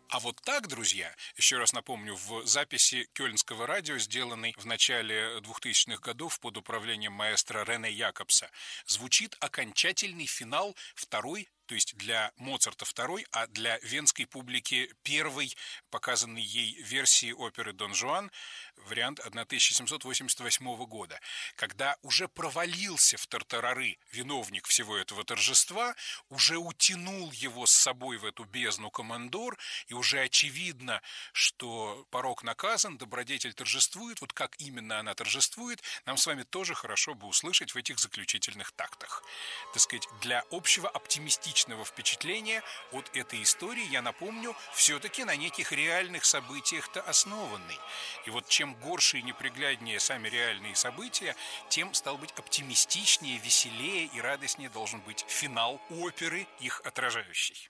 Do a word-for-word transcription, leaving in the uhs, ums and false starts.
А вот так, друзья, еще раз напомню, в записи Кёльнского радио, сделанной в начале двухтысячных годов под управлением маэстро Рене Якобса, звучит окончательный финал второй, то есть для Моцарта второй, а для венской публики первой, показанной ей версии оперы «Дон Жуан», вариант тысяча семьсот восемьдесят восьмого года, когда уже провалился в тартарары виновник всего этого торжества, уже утянул его с собой в эту бездну командор, и уже очевидно, что порок наказан, добродетель торжествует. Вот как именно она торжествует, нам с вами тоже хорошо бы услышать в этих заключительных тактах. Так сказать, для общего оптимистичного впечатления от этой истории, я напомню, все-таки на неких реальных событиях-то основанный. И вот чем горше и непригляднее сами реальные события, тем, стал быть, оптимистичнее, веселее и радостнее должен быть финал оперы, их отражающий.